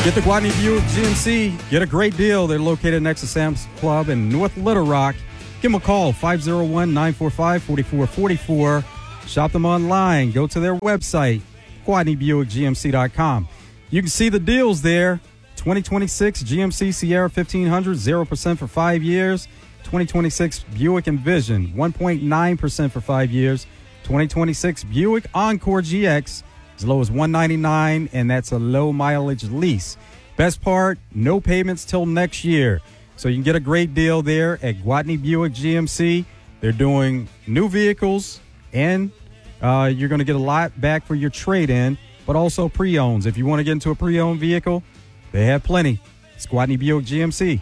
Get the Guadney Buick GMC. Get a great deal. They're located next to Sam's Club in North Little Rock. Give them a call, 501-945-4444. Shop them online. Go to their website, GuadneyBuickGMC.com. You can see the deals there. 2026 GMC Sierra 1500, 0% for 5 years. 2026 Buick Envision, 1.9% for 5 years. 2026 Buick Encore GX, as low as $199, and that's a low mileage lease. Best part, no payments till next year. So you can get a great deal there at Guadney Buick GMC. They're doing new vehicles, and you're going to get a lot back for your trade-in, but also pre-owns. If you want to get into a pre-owned vehicle, they have plenty. It's Guadney Buick GMC.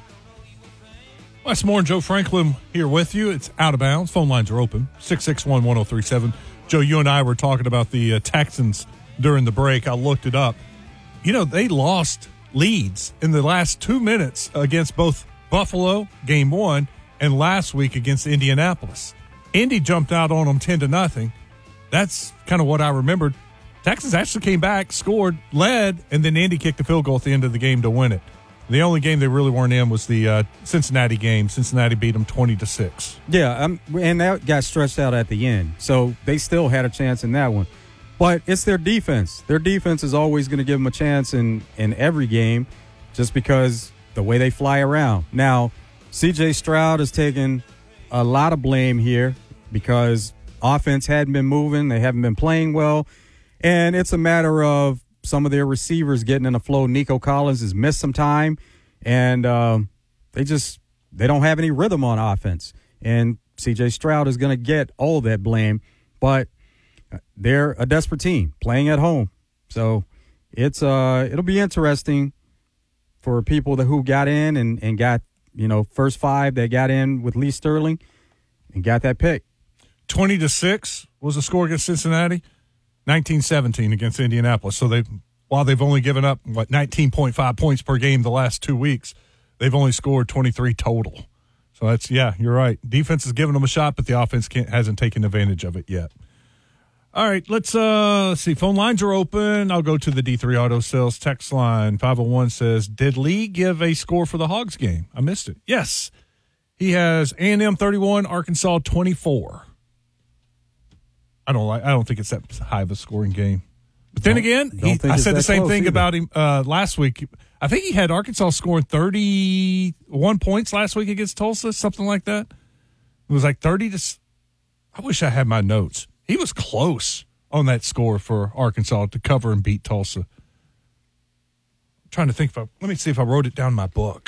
Wes Moore and Joe Franklin here with you. It's Out of Bounds. Phone lines are open, 661-1037. Joe, you and I were talking about the Texans during the break. I looked it up. You know, they lost leads in the last 2 minutes against both Buffalo, game one, and last week against Indianapolis. Indy jumped out on them 10-0. That's kind of what I remembered. Texans actually came back, scored, led, and then Indy kicked the field goal at the end of the game to win it. The only game they really weren't in was the Cincinnati game. Cincinnati beat them 20-6. Yeah, and that got stretched out at the end. So they still had a chance in that one. But it's their defense. Their defense is always going to give them a chance in every game just because the way they fly around. Now, C.J. Stroud has taken a lot of blame here because offense hadn't been moving. They haven't been playing well. And it's a matter of some of their receivers getting in the flow. Nico Collins has missed some time, and they don't have any rhythm on offense. And C.J. Stroud is going to get all that blame, but they're a desperate team playing at home. So it'll be interesting for people who got in and got, first five that got in with Lee Sterling and got that pick. 20-6 was the score against Cincinnati. 19-17 against Indianapolis. So while they've only given up 19.5 points per game the last 2 weeks, they've only scored 23 total. So that's, you're right. Defense is giving them a shot, but the offense hasn't taken advantage of it yet. All right, let's see. Phone lines are open. I'll go to the D3 Auto Sales text line. 501 says, did Lee give a score for the Hogs game? I missed it. Yes. He has A&M 31, Arkansas 24. I don't think it's that high of a scoring game. But then again, I said the same thing about him last week. I think he had Arkansas scoring 31 points last week against Tulsa, something like that. It was like 30 to – I wish I had my notes. He was close on that score for Arkansas to cover and beat Tulsa. I'm trying to think let me see if I wrote it down in my book.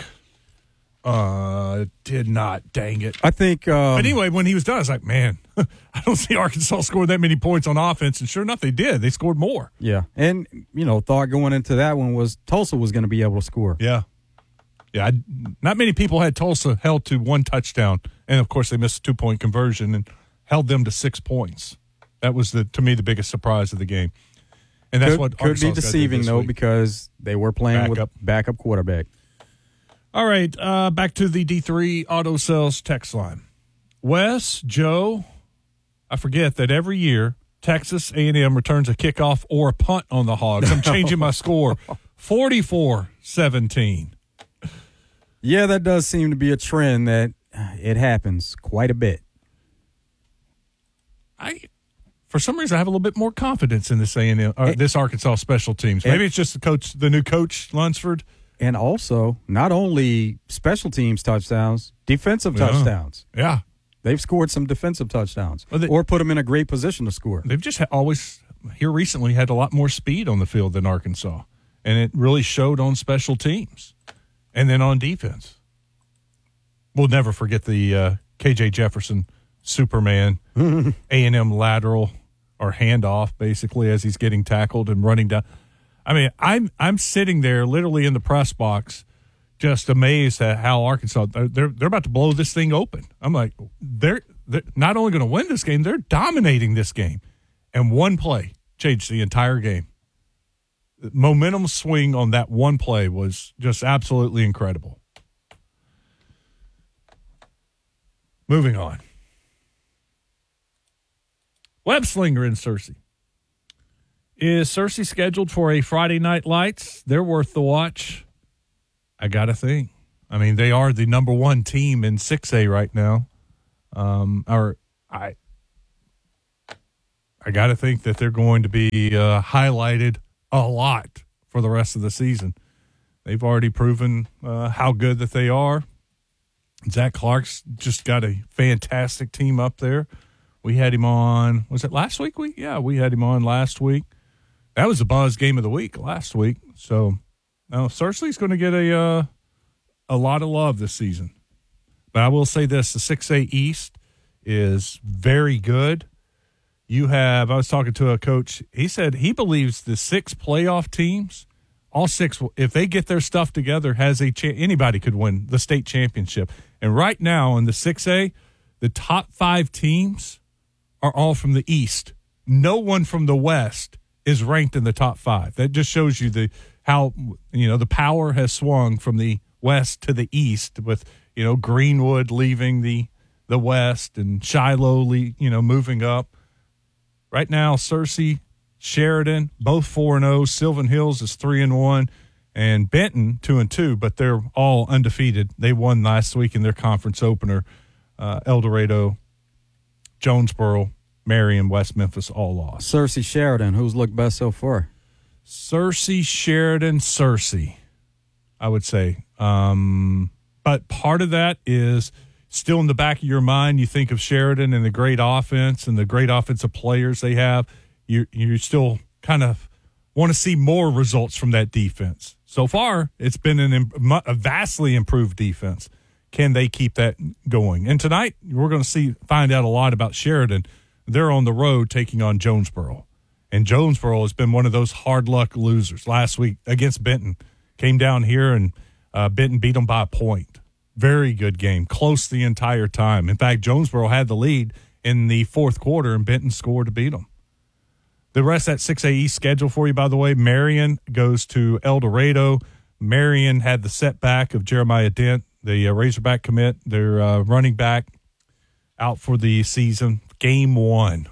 Did not, dang it. I think but anyway, when he was done, I was like, man, I don't see Arkansas score that many points on offense, and sure enough, they did. They scored more. Yeah, and, thought going into that one was Tulsa was going to be able to score. Yeah. Not many people had Tulsa held to one touchdown, and, of course, they missed a 2-point conversion and held them to 6 points. That was, to me, the biggest surprise of the game. And that's what could be deceiving, though, because they were playing with backup quarterback. All right, back to the D3 Auto Sales text line. Wes, Joe, I forget that every year Texas A&M returns a kickoff or a punt on the Hogs. I'm changing my score, 44-17. Yeah, that does seem to be a trend that it happens quite a bit. For some reason, I have a little bit more confidence in this A&M, this Arkansas special teams. Maybe it's just the new coach, Lunsford. And also, not only special teams touchdowns, defensive touchdowns. Yeah. They've scored some defensive touchdowns or put them in a great position to score. They've just always, here recently, had a lot more speed on the field than Arkansas. And it really showed on special teams and then on defense. We'll never forget the K.J. Jefferson Superman A&M lateral or handoff, basically, as he's getting tackled and running down. I mean, I'm sitting there literally in the press box, just amazed at how Arkansas they're about to blow this thing open. I'm like, they're not only going to win this game, they're dominating this game, and one play changed the entire game. The momentum swing on that one play was just absolutely incredible. Moving on. Web Slinger in Searcy. Is Cersei scheduled for a Friday Night Lights? They're worth the watch. I got to think. I mean, they are the number one team in 6A right now. I got to think that they're going to be highlighted a lot for the rest of the season. They've already proven how good that they are. Zach Clark's just got a fantastic team up there. We had him on, was it last week? We had him on last week. That was the buzz game of the week last week. So, Cersei's going to get a lot of love this season. But I will say this, the 6A East is very good. I was talking to a coach, he said he believes the 6 playoff teams, all 6, if they get their stuff together, anybody could win the state championship. And right now in the 6A, the top 5 teams are all from the East. No one from the West is ranked in the top 5. That just shows you how the power has swung from the West to the East with, Greenwood leaving the West and Shiloh, moving up. Right now, Cersei, Sheridan, both 4-0. Sylvan Hills is 3-1. And Benton, 2-2, but they're all undefeated. They won last week in their conference opener. El Dorado, Jonesboro, Marion, West Memphis all lost. Cersei, Sheridan, who's looked best so far? Cersei, Sheridan, Cersei, I would say. But part of that is still in the back of your mind. You think of Sheridan and the great offense and the great offensive players they have. You still kind of want to see more results from that defense. So far, it's been a vastly improved defense. Can they keep that going? And tonight, we're going to find out a lot about Sheridan. They're on the road taking on Jonesboro. And Jonesboro has been one of those hard luck losers. Last week against Benton, came down here and Benton beat them by a point. Very good game, close the entire time. In fact, Jonesboro had the lead in the fourth quarter, and Benton scored to beat them. The rest of that 6A East schedule for you, by the way, Marion goes to El Dorado. Marion had the setback of Jeremiah Dent, the Razorback commit, their running back, out for the season. Game 1.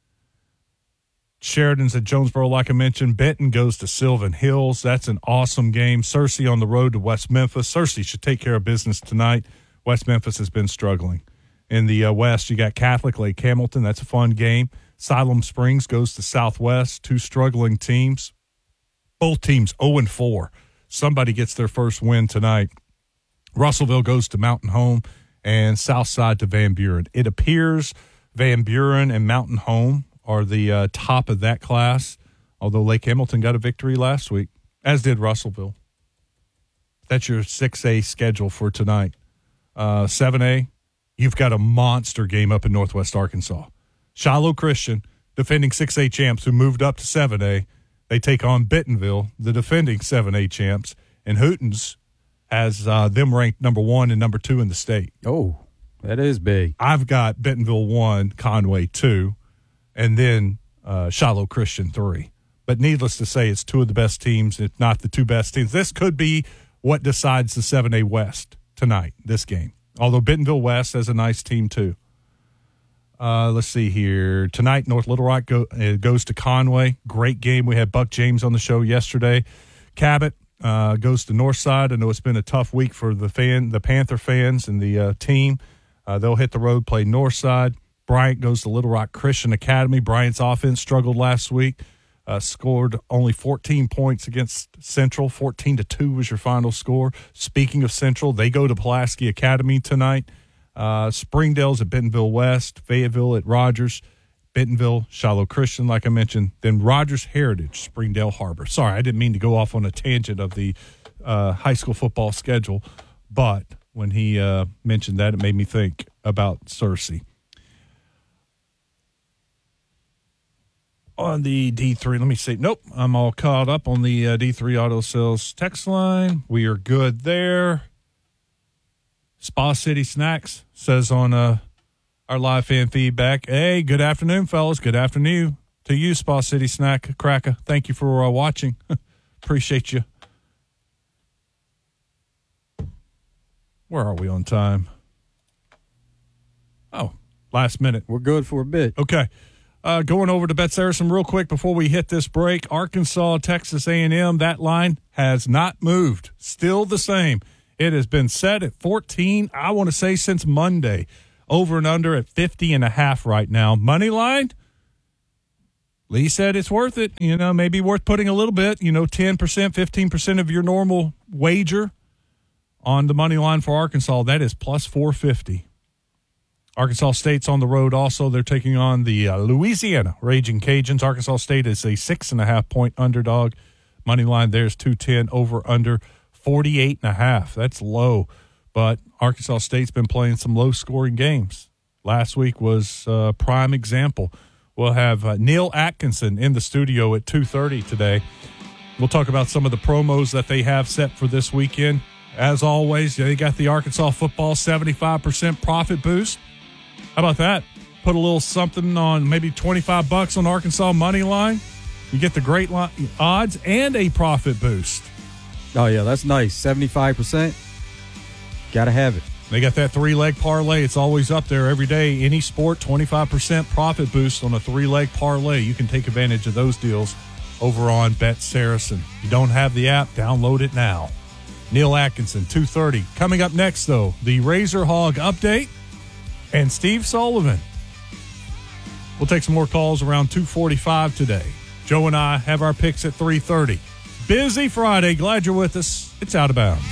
Sheridan's at Jonesboro, like I mentioned. Benton goes to Sylvan Hills. That's an awesome game. Cersei on the road to West Memphis. Cersei should take care of business tonight. West Memphis has been struggling. In the West, you got Catholic Lake Hamilton. That's a fun game. Siloam Springs goes to Southwest. 2 struggling teams. Both teams 0-4. Somebody gets their first win tonight. Russellville goes to Mountain Home, and Southside to Van Buren. It appears Van Buren and Mountain Home are the top of that class, although Lake Hamilton got a victory last week, as did Russellville. That's your 6A schedule for tonight. 7A, you've got a monster game up in Northwest Arkansas. Shiloh Christian, defending 6A champs who moved up to 7A. They take on Bentonville, the defending 7A champs, and Hootens has them ranked number 1 and number 2 in the state. Oh, that is big. I've got Bentonville 1, Conway 2, and then Shiloh Christian 3. But needless to say, it's 2 of the best teams, if not the 2 best teams. This could be what decides the 7A West tonight, this game. Although Bentonville West has a nice team too. Let's see here. Tonight, North Little Rock goes to Conway. Great game. We had Buck James on the show yesterday. Cabot goes to Northside. I know it's been a tough week for the Panther fans and the team. They'll hit the road, play Northside. Bryant goes to Little Rock Christian Academy. Bryant's offense struggled last week. Scored only 14 points against Central. 14-2 was your final score. Speaking of Central, they go to Pulaski Academy tonight. Springdale's at Bentonville West. Fayetteville at Rogers. Bentonville, Shiloh Christian, like I mentioned. Then Rogers Heritage, Springdale Harbor. Sorry, I didn't mean to go off on a tangent of the high school football schedule, but when he mentioned that, it made me think about Cersei. On the D3, let me see. Nope, I'm all caught up on the D3 Auto Sales text line. We are good there. Spa City Snacks says on our live fan feedback, hey, good afternoon, fellas. Good afternoon to you, Spa City Snack Cracker. Thank you for watching. Appreciate you. Where are we on time? Oh, last minute. We're good for a bit. Okay. Going over to Bet Saracen real quick before we hit this break. Arkansas, Texas A&M, that line has not moved. Still the same. It has been set at 14, I want to say, since Monday. Over and under at 50.5 right now. Money line, Lee said it's worth it. Maybe worth putting a little bit, 10%, 15% of your normal wager on the money line for Arkansas. That is plus 450. Arkansas State's on the road also. They're taking on the Louisiana Raging Cajuns. Arkansas State is a 6.5-point underdog. Money line there's 210, over under 48.5. That's low, but Arkansas State's been playing some low-scoring games. Last week was a prime example. We'll have Neil Atkinson in the studio at 2:30 today. We'll talk about some of the promos that they have set for this weekend. As always, they got the Arkansas football 75% profit boost. How about that? Put a little something on, maybe $25 on Arkansas money line. You get the great odds and a profit boost. Oh, yeah, that's nice. 75%. Got to have it. They got that 3-leg parlay. It's always up there every day. Any sport, 25% profit boost on a 3-leg parlay. You can take advantage of those deals over on Bet Saracen. If you don't have the app, download it now. Neil Atkinson, 2:30. Coming up next, though, the Razor Hog update and Steve Sullivan. We'll take some more calls around 2:45 today. Joe and I have our picks at 3:30. Busy Friday. Glad you're with us. It's Out of Bounds.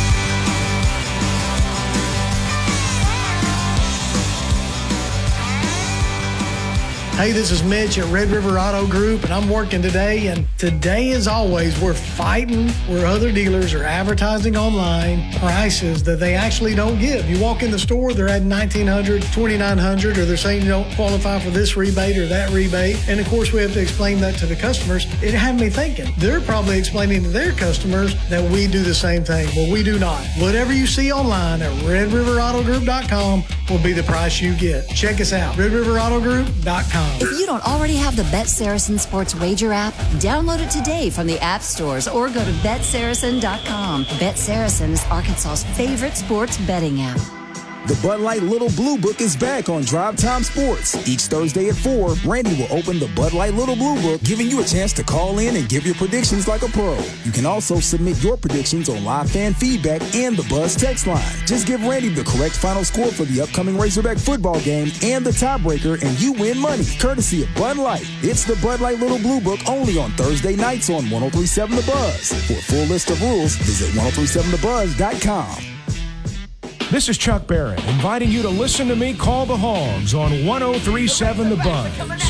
Hey, this is Mitch at Red River Auto Group, and I'm working today. And today, as always, we're fighting where other dealers are advertising online prices that they actually don't give. You walk in the store, they're at $1,900, $2,900, or they're saying you don't qualify for this rebate or that rebate. And of course, we have to explain that to the customers. It had me thinking, they're probably explaining to their customers that we do the same thing. Well, we do not. Whatever you see online at RedRiverAutoGroup.com will be the price you get. Check us out, RedRiverAutoGroup.com. If you don't already have the Bet Saracen Sports Wager app, download it today from the app stores or go to BetSaracen.com. Bet Saracen is Arkansas's favorite sports betting app. The Bud Light Little Blue Book is back on Drive Time Sports. Each Thursday at 4, Randy will open the Bud Light Little Blue Book, giving you a chance to call in and give your predictions like a pro. You can also submit your predictions on live fan feedback and the Buzz text line. Just give Randy the correct final score for the upcoming Razorback football game and the tiebreaker, and you win money, courtesy of Bud Light. It's the Bud Light Little Blue Book only on Thursday nights on 103.7 The Buzz. For a full list of rules, visit 103.7thebuzz.com. This is Chuck Barrett, inviting you to listen to me call the Hogs on 103.7 The Buzz.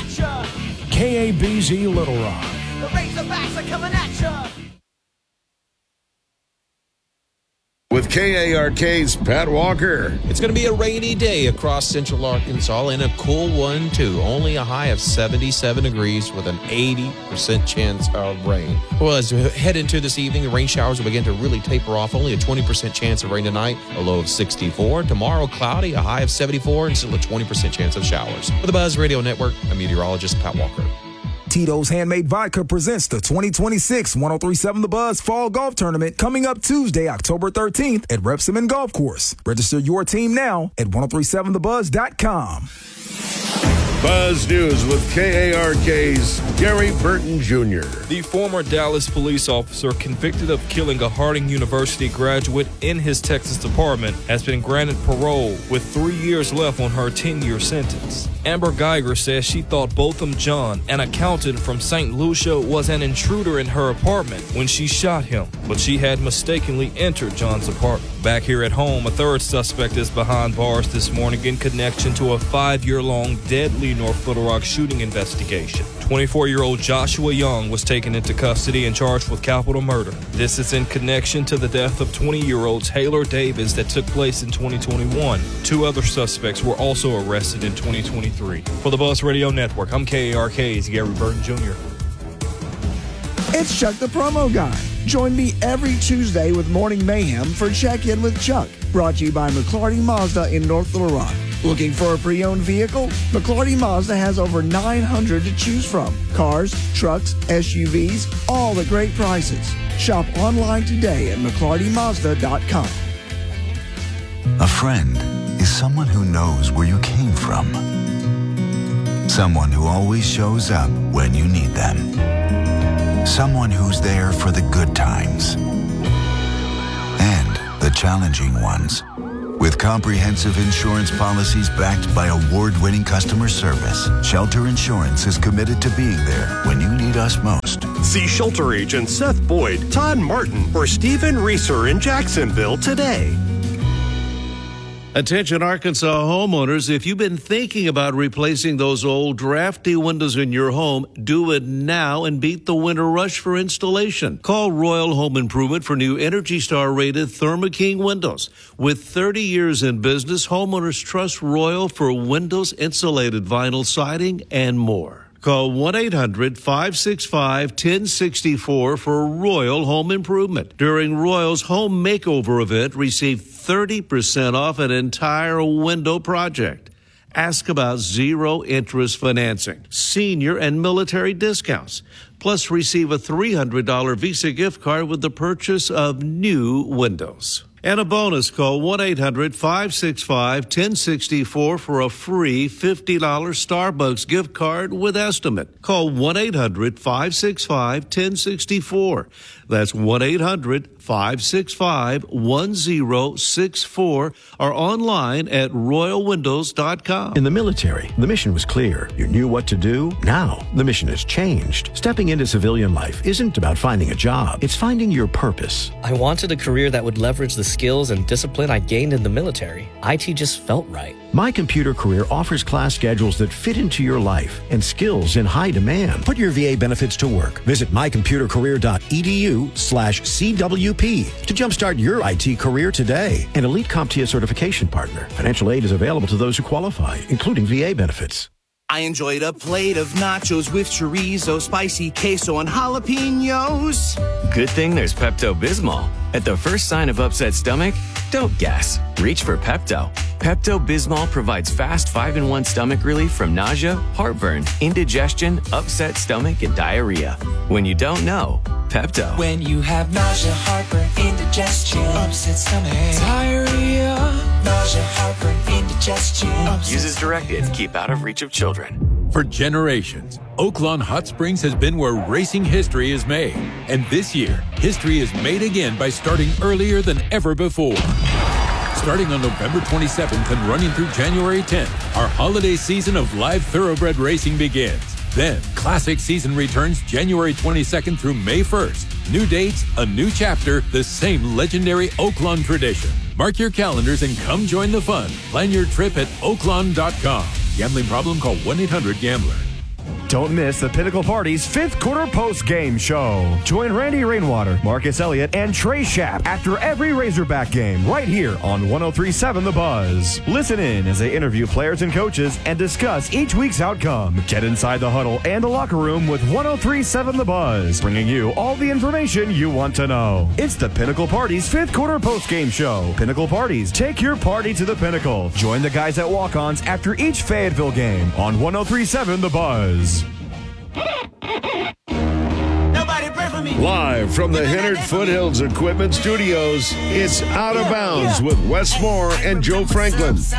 KABZ Little Rock. The Razorbacks are coming at you. With KARK's Pat Walker. It's going to be a rainy day across central Arkansas and a cool one, too. Only a high of 77 degrees with an 80% chance of rain. Well, as we head into this evening, the rain showers will begin to really taper off. Only a 20% chance of rain tonight, a low of 64. Tomorrow, cloudy, a high of 74, and still a 20% chance of showers. For the Buzz Radio Network, I'm meteorologist Pat Walker. Tito's Handmade Vodka presents the 2026 103.7 The Buzz Fall Golf Tournament coming up Tuesday, October 13th at Repsamen Golf Course. Register your team now at 1037thebuzz.com. Buzz News with KARK's Gary Burton Jr. The former Dallas police officer convicted of killing a Harding University graduate in his Texas apartment has been granted parole with 3 years left on her 10-year sentence. Amber Geiger says she thought Botham John, an accountant from St. Lucia, was an intruder in her apartment when she shot him, but she had mistakenly entered John's apartment. Back here at home, a third suspect is behind bars this morning in connection to a 5-year-long deadly North Little Rock shooting investigation. 24-year-old Joshua Young was taken into custody and charged with capital murder. This is in connection to the death of 20-year-old Taylor Davis that took place in 2021. 2 other suspects were also arrested in 2023. For the Buzz Radio Network, I'm KARK's Gary Burton Jr. It's Chuck the Promo Guy. Join me every Tuesday with Morning Mayhem for Check-In with Chuck, brought to you by McClarty Mazda in North Little Rock. Looking for a pre-owned vehicle? McClarty Mazda has over 900 to choose from. Cars, trucks, SUVs, all at great prices. Shop online today at McClartyMazda.com. A friend is someone who knows where you came from. Someone who always shows up when you need them. Someone who's there for the good times and the challenging ones. With comprehensive insurance policies backed by award-winning customer service, Shelter Insurance is committed to being there when you need us most. See Shelter Agent Seth Boyd, Todd Martin, or Stephen Reeser in Jacksonville today. Attention Arkansas homeowners, if you've been thinking about replacing those old drafty windows in your home, do it now and beat the winter rush for installation. Call Royal Home Improvement for new Energy Star rated Thermo King windows. With 30 years in business, homeowners trust Royal for windows, insulated vinyl siding, and more. Call 1-800-565-1064 for Royal Home Improvement. During Royal's home makeover event, receive 30% off an entire window project. Ask about zero-interest financing, senior and military discounts. Plus, receive a $300 Visa gift card with the purchase of new windows. And a bonus, call 1-800-565-1064 for a free $50 Starbucks gift card with estimate. Call 1-800-565-1064. That's 1-800-565-1064 or online at royalwindows.com. In the military, the mission was clear. You knew what to do. Now, the mission has changed. Stepping into civilian life isn't about finding a job. It's finding your purpose. I wanted a career that would leverage the skills and discipline I gained in the military. IT just felt right. My Computer Career offers class schedules that fit into your life and skills in high demand. Put your VA benefits to work. Visit mycomputercareer.edu/CWP to jumpstart your IT career today. An Elite CompTIA certification partner. Financial aid is available to those who qualify, including VA benefits. I enjoyed a plate of nachos with chorizo, spicy queso, and jalapenos. Good thing there's Pepto-Bismol. At the first sign of upset stomach, don't guess. Reach for Pepto. Pepto-Bismol provides fast 5-in-1 stomach relief from nausea, heartburn, indigestion, upset stomach, and diarrhea. When you don't know, Pepto. When you have nausea, heartburn, indigestion, upset stomach, diarrhea, nausea, heartburn, indigestion. Use as directed. Keep out of reach of children. For generations, Oaklawn Hot Springs has been where racing history is made. And this year, history is made again by starting earlier than ever before. Starting on November 27th and running through January 10th, our holiday season of live thoroughbred racing begins. Then, Classic season returns January 22nd through May 1st. New dates, a new chapter, the same legendary Oaklawn tradition. Mark your calendars and come join the fun. Plan your trip at oaklawn.com. Gambling problem? Call 1-800-GAMBLER. Don't miss the Pinnacle Party's 5th quarter post-game show. Join Randy Rainwater, Marcus Elliott, and Trey Schapp after every Razorback game right here on 103.7 The Buzz. Listen in as they interview players and coaches and discuss each week's outcome. Get inside the huddle and the locker room with 103.7 The Buzz, bringing you all the information you want to know. It's the Pinnacle Party's 5th quarter post-game show. Pinnacle Parties, take your party to the pinnacle. Join the guys at walk-ons after each Fayetteville game on 103.7 The Buzz. Live from the Hennard Foothills Equipment Studios, it's Out of Bounds with Wes Moore and Joe Franklin.